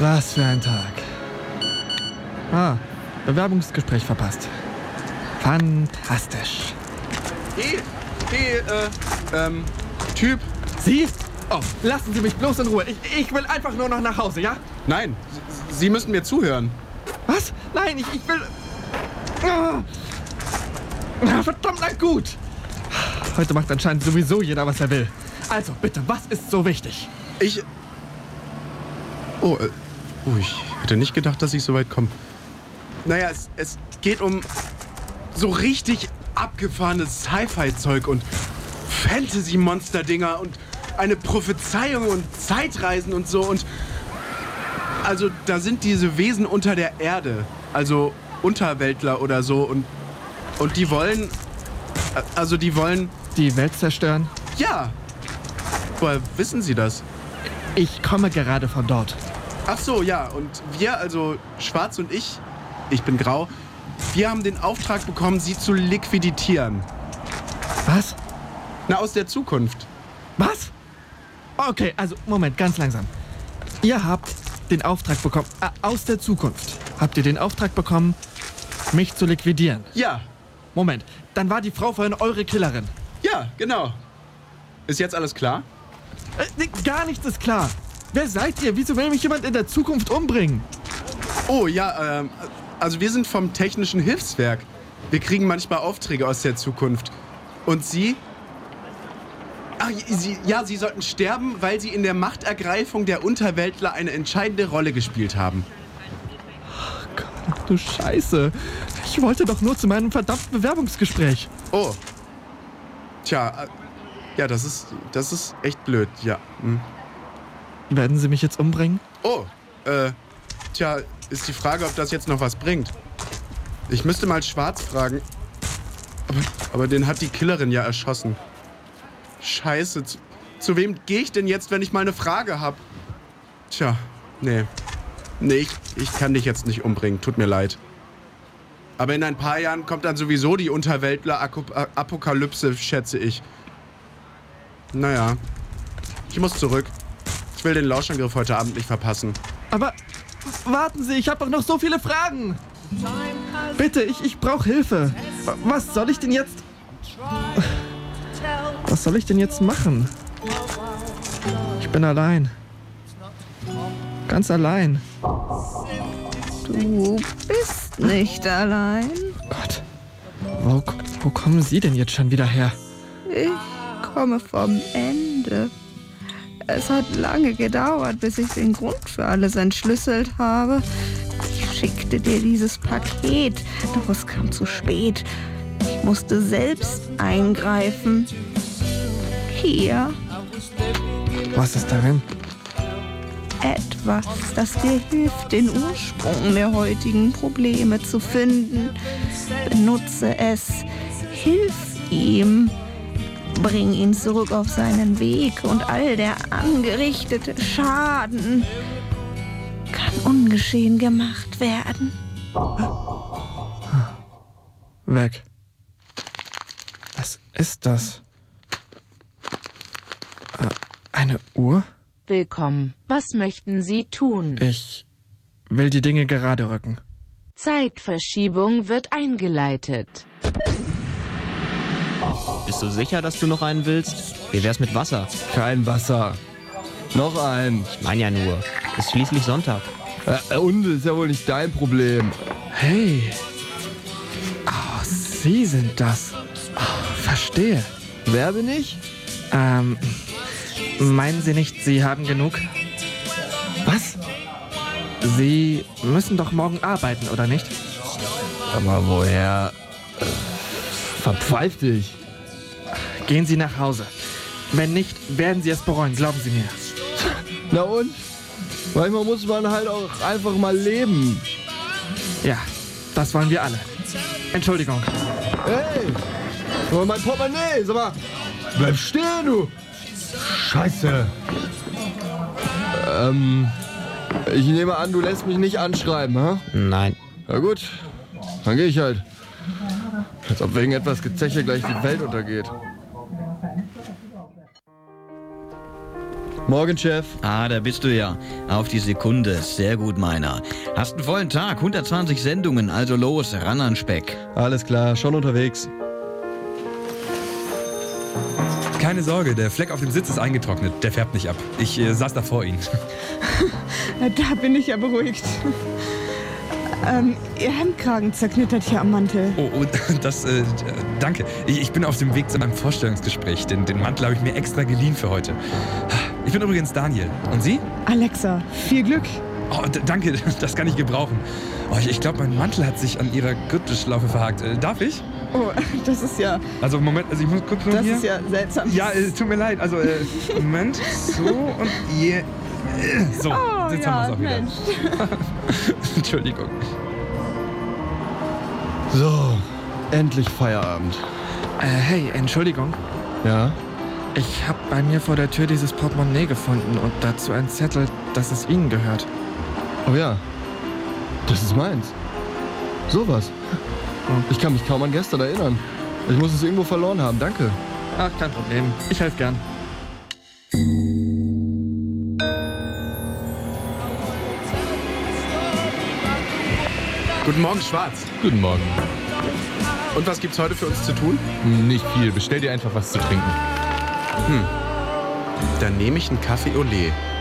Was für ein Tag. Bewerbungsgespräch verpasst. Fantastisch. Typ. Sie? Oh, lassen Sie mich bloß in Ruhe. Ich will einfach nur noch nach Hause, ja? Nein, Sie müssen mir zuhören. Was? Nein, ich will... Verdammt, na gut. Heute macht anscheinend sowieso jeder, was er will. Also, bitte, was ist so wichtig? Ich hätte nicht gedacht, dass ich so weit komme. Naja, es geht um so richtig abgefahrenes Sci-Fi-Zeug und Fantasy-Monster-Dinger und eine Prophezeiung und Zeitreisen und so. Und also da sind diese Wesen unter der Erde, also Unterweltler oder so. Und die wollen... Die Welt zerstören? Ja. Woher wissen Sie das? Ich komme gerade von dort. Ach so, ja. Und wir, also Schwarz und ich bin grau, wir haben den Auftrag bekommen, sie zu liquidieren. Was? Na, aus der Zukunft. Was? Okay, also Moment, ganz langsam. Ihr habt den Auftrag bekommen, aus der Zukunft. Habt ihr den Auftrag bekommen, mich zu liquidieren? Ja. Moment, dann war die Frau vorhin eure Killerin. Ja, genau. Ist jetzt alles klar? Gar nichts ist klar. Wer seid ihr? Wieso will mich jemand in der Zukunft umbringen? Oh, ja, also wir sind vom Technischen Hilfswerk. Wir kriegen manchmal Aufträge aus der Zukunft. Und Sie? Ach, Sie sollten sterben, weil Sie in der Machtergreifung der Unterweltler eine entscheidende Rolle gespielt haben. Oh Gott, du Scheiße. Ich wollte doch nur zu meinem verdammten Bewerbungsgespräch. Oh. Tja, ja, das ist echt blöd, ja. Hm. Werden Sie mich jetzt umbringen? Oh, tja, ist die Frage, ob das jetzt noch was bringt. Ich müsste mal Schwarz fragen. Aber den hat die Killerin ja erschossen. Scheiße, zu wem gehe ich denn jetzt, wenn ich mal eine Frage habe? Tja, nee. Nee, ich kann dich jetzt nicht umbringen, tut mir leid. Aber in ein paar Jahren kommt dann sowieso die Unterweltler-Apokalypse, schätze ich. Naja, ich muss zurück. Ich will den Lauschangriff heute Abend nicht verpassen. Aber warten Sie, ich habe doch noch so viele Fragen. Bitte, ich brauche Hilfe. Was soll ich denn jetzt... Was soll ich denn jetzt machen? Ich bin allein. Ganz allein. Du bist nicht allein. Gott, wo kommen Sie denn jetzt schon wieder her? Ich komme vom Ende. Es hat lange gedauert, bis ich den Grund für alles entschlüsselt habe. Ich schickte dir dieses Paket, doch es kam zu spät. Ich musste selbst eingreifen. Hier. Was ist darin? Etwas, das dir hilft, den Ursprung der heutigen Probleme zu finden. Benutze es. Hilf ihm. Bring ihn zurück auf seinen Weg und all der angerichtete Schaden kann ungeschehen gemacht werden. Weg. Was ist das? Eine Uhr? Willkommen. Was möchten Sie tun? Ich will die Dinge gerade rücken. Zeitverschiebung wird eingeleitet. Bist du sicher, dass du noch einen willst? Wie wär's mit Wasser? Kein Wasser. Noch ein. Ich meine ja nur. Ist schließlich Sonntag. Und ist ja wohl nicht dein Problem. Hey. Oh, Sie sind das. Oh, verstehe. Wer bin ich? Meinen Sie nicht, Sie haben genug? Was? Sie müssen doch morgen arbeiten, oder nicht? Aber woher? Verpfeif dich. Gehen Sie nach Hause. Wenn nicht, werden Sie es bereuen, glauben Sie mir. Na und? Manchmal muss man halt auch einfach mal leben. Ja, das wollen wir alle. Entschuldigung. Hey! Aber mein Portemonnaie, sag mal. Bleib stehen, du! Scheiße. Ich nehme an, du lässt mich nicht anschreiben, ha? Nein. Na gut, dann gehe ich halt. Als ob wegen etwas Gezeche gleich die Welt untergeht. Morgen, Chef. Ah, da bist du ja. Auf die Sekunde. Sehr gut, meiner. Hast einen vollen Tag, 120 Sendungen, also los, ran an Speck. Alles klar, schon unterwegs. Keine Sorge, der Fleck auf dem Sitz ist eingetrocknet. Der färbt nicht ab. Ich saß da vor Ihnen. Da bin ich ja beruhigt. Ihr Hemdkragen zerknittert hier am Mantel. Oh, das, danke. Ich bin auf dem Weg zu meinem Vorstellungsgespräch. Den Mantel habe ich mir extra geliehen für heute. Ich bin übrigens Daniel. Und Sie? Alexa, viel Glück. Oh, danke, das kann ich gebrauchen. Oh, ich glaube, mein Mantel hat sich an Ihrer Gürtelschlaufe verhakt. Darf ich? Oh, das ist ja... Also, Moment, ich muss kurz nur Das hier... ist ja seltsam. Ja, tut mir leid. Also, Moment. So und je... So, Oh, jetzt ja, haben wir es auch wieder. Mensch. Entschuldigung. So, endlich Feierabend. Hey, Entschuldigung. Ja? Ich habe bei mir vor der Tür dieses Portemonnaie gefunden und dazu einen Zettel, dass es Ihnen gehört. Oh ja, das ist meins. Sowas. Ich kann mich kaum an gestern erinnern. Ich muss es irgendwo verloren haben, danke. Ach, kein Problem. Ich helfe gern. Guten Morgen, Schwarz. Guten Morgen. Und was gibt's heute für uns zu tun? Nicht viel. Bestell dir einfach was zu trinken. Dann nehme ich einen Kaffee au lait.